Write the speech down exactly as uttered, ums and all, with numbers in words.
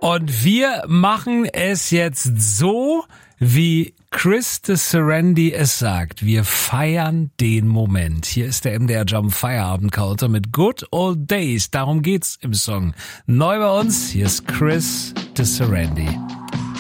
Und wir machen es jetzt so, wie Chris de Serendi es sagt. Wir feiern den Moment. Hier ist der M D R Jump Feierabend Counter mit Good Old Days. Darum geht's im Song. Neu bei uns, hier ist Chris de Serendi.